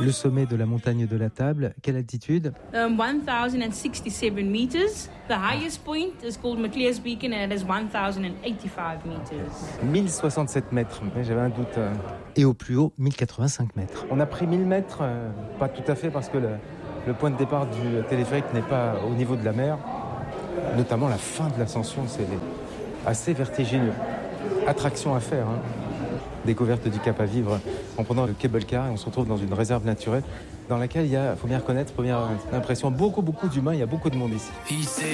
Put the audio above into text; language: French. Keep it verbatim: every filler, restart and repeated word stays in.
Le sommet de la montagne de la Table, quelle altitude? Um, one thousand sixty-seven meters. The highest point is called Maclear's Beacon and it is one thousand eighty-five meters. mille soixante-sept mètres, mais j'avais un doute. Et au plus haut, mille quatre-vingt-cinq mètres. On a pris mille mètres, euh, pas tout à fait parce que le, le point de départ du téléphérique n'est pas au niveau de la mer. Notamment la fin de l'ascension, c'est assez vertigineux. Attraction à faire, hein. Découverte du Cap à vivre en prenant le cable car et on se retrouve dans une réserve naturelle dans laquelle il y a, il faut bien reconnaître, première impression, beaucoup beaucoup d'humains, il y a beaucoup de monde ici.